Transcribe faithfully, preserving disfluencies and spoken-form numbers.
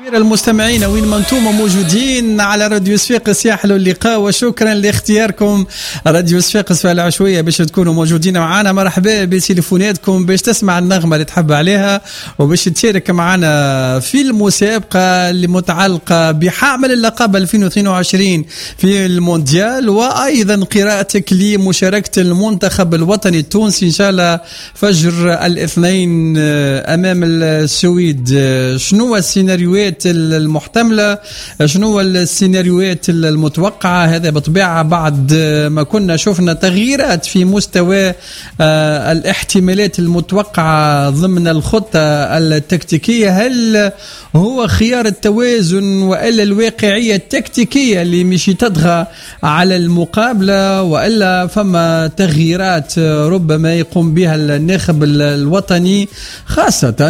المستمعين وين ما انتم موجودين على راديو صفاقس، يحلو اللقاء وشكرا لاختياركم راديو صفاقس في العشوية باش تكونوا موجودين معنا. مرحبا بتليفوناتكم باش تسمع النغمة اللي تحب عليها وباش تشارك معنا في المسابقة اللي متعلقة بحامل اللقب ألفين واثنين وعشرين في المونديال، وأيضا قراءتك لمشاركة المنتخب الوطني التونسي إن شاء الله فجر الاثنين أمام السويد. شنو السيناريوهات المحتملة، شنو السيناريوهات المتوقعة؟ هذا بطبيعة بعد ما كنا شفنا تغييرات في مستوى الاحتمالات المتوقعة ضمن الخطة التكتيكية. هل هو خيار التوازن وإلا الواقعية التكتيكية اللي مش تطغى على المقابلة، وإلا فما تغييرات ربما يقوم بها الناخب الوطني خاصة